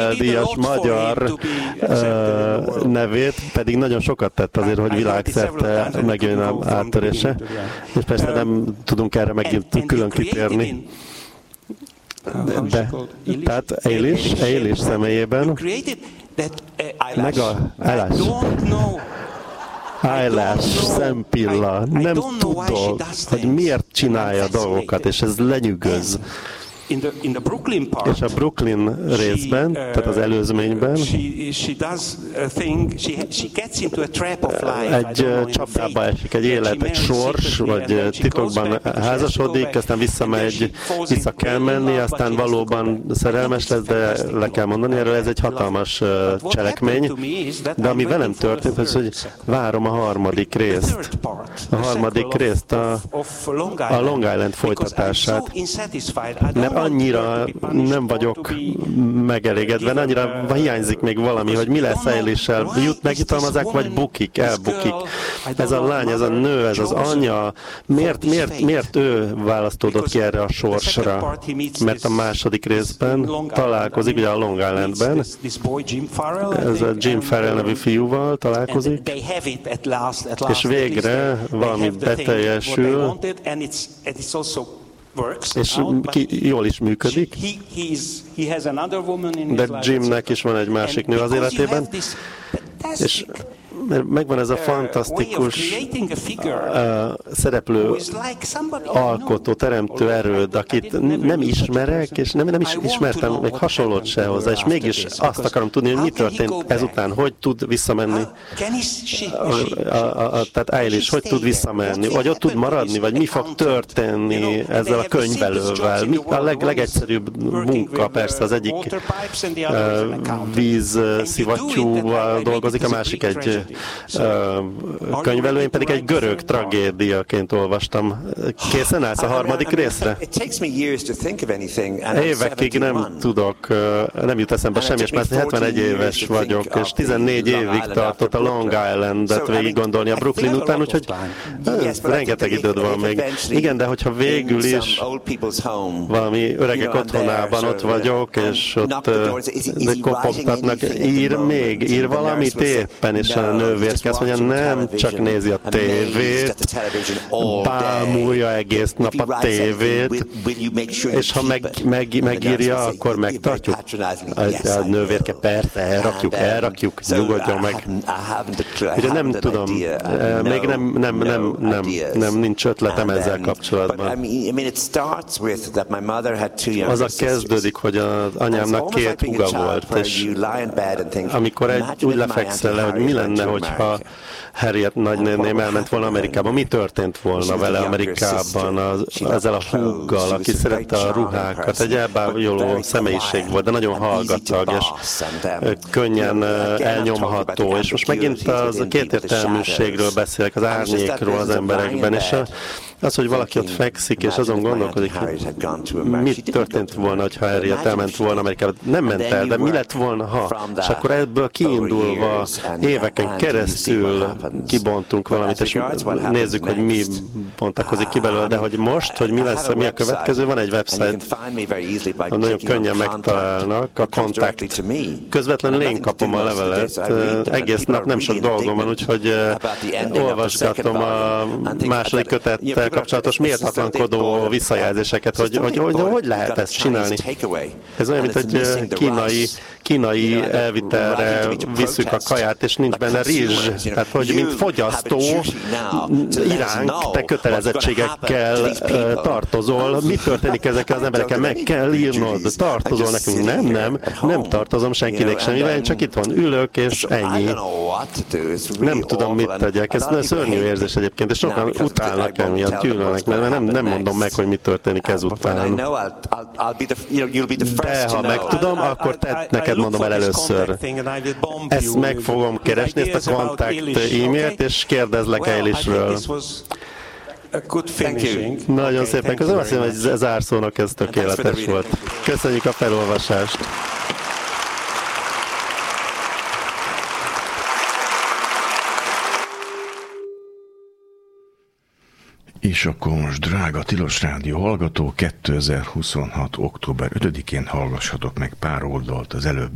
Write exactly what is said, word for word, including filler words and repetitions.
díjas magyar uh, nevét, pedig nagyon sokat tett azért, hogy világszerte megjön a áttörése, és persze nem tudunk erre megint külön kitérni. De, de tehát Eilish, Eilish személyében meg a Eyelash, Eyelash, szempilla, nem tudod, hogy miért csinálja dolgokat, és ez lenyűgöz. És a Brooklyn részben, tehát az előzményben egy csapdába esik, egy élet, egy sors, vagy titokban házasodik, aztán visszamegy, vissza kell menni, aztán valóban szerelmes lesz, de le kell mondani, erről ez egy hatalmas cselekmény. De ami velem történt, az, hogy várom a harmadik részt. A harmadik részt, a, a Long Island folytatását. Mert annyira nem vagyok megelégedve, annyira hiányzik még valami, hogy mi lesz Eilish-sel. Jut, megjutalmazzák, vagy bukik, elbukik. Ez a lány, ez a nő, ez az anya. Miért, miért, miért ő választódott ki erre a sorsra? Mert a második részben találkozik, ugye a Long Islandben, ez a Jim Farrell nevű fiúval találkozik, és végre valami beteljesül, és ki, jól is működik, de Jimnek is van egy másik nő az életében, és megvan ez a fantasztikus uh, szereplő, alkotó, teremtő erőd, akit nem ismerek, és nem, nem is ismertem még hasonlót se hozzá, és mégis azt akarom tudni, hogy mi történt ezután, hogy tud visszamenni. A, a, a, a, tehát Eilish, hogy tud visszamenni, vagy ott tud maradni, vagy mi fog történni ezzel a könyvelővel. Mi a leg, legegyszerűbb munka, persze az egyik uh, vízszivattyúval dolgozik, a másik egy könyvelő, én pedig egy görög tragédiaként olvastam. Készen állsz a harmadik részre? Évekig nem tudok, nem jut eszembe semmi, és már hetvenegy éves vagyok, és tizennégy évig tartott a Long Islandet végig gondolni a Brooklyn után, úgyhogy rengeteg időd van még. Igen, de hogyha végül is valami öregek otthonában ott vagyok, és ott kopogtatnak, ír még, ír valamit éppen, és a nővér azt mondja, nem csak nézi a tévét, bámulja egész nap a tévét, és ha meg, meg, megírja, akkor megtartjuk. A, a nővérke, persze, elrakjuk, elrakjuk, nyugodjon meg. Ugye nem tudom, még nem, nem, nem, nem, nem, nincs ötletem ezzel kapcsolatban. Az a kezdődik, hogy az anyámnak két húga volt, és amikor egy, úgy lefekszel le, hogy mi lenne, hogyha Harriet nagynéném elment volna Amerikába, mi történt volna vele Amerikában az, ezzel a húggal, aki szerette a ruhákat, egy elbájoló személyiség volt, de nagyon hallgatag, és könnyen elnyomható, és most megint az a kétértelműségről beszélek, az árnyékról az emberekben, és a, az, hogy valaki ott fekszik, és azon gondolkodik, hogy mit történt volna, ha Harriet elment volna Amerikába. Nem ment el, de mi lett volna, ha? És akkor ebből kiindulva éveken keresztül kibontunk valamit, és nézzük, hogy mi bontakozik ki belőle, de hogy most, hogy mi lesz, mi a következő, van egy website, nagyon könnyen megtalálnak, a kontakt. Közvetlenül én kapom a levelet, egész nap nem sok dolgom van, úgyhogy olvasgatom a második kötettel kapcsolatos méltatlankodó visszajelzéseket, hogy hogy, hogy hogy lehet ezt csinálni. Ez olyan, mint egy kínai, kínai elvitelre visszük a kaját, és nincs benne rizs. Tehát, hogy mint fogyasztó iránk te kötelezettségekkel tartozol. Mi történik ezekkel az emberekkel? Meg kell írnod. Tartozol nekünk? Nem, nem. Nem tartozom senkinek semmivel. Én csak itt van ülök, és ennyi. Nem tudom, mit tegyek. Ez szörnyű érzés egyébként, és sokan utálnak emiatt, gyűlölnek, mert nem, nem mondom meg, hogy mi történik ezután. De ha megtudom, akkor te, neked mondom el először. Ezt meg fogom keresni, ezt a kontakt e-mailt, és kérdezlek Eilishről. Nagyon szépen köszönöm, azt hiszem, hogy zárszónak ez tökéletes volt. Köszönjük a felolvasást. És akkor most, drága Tilos Rádió hallgató, kétezer-huszonhat. október ötödikén hallgassatok meg pár oldalt az előbb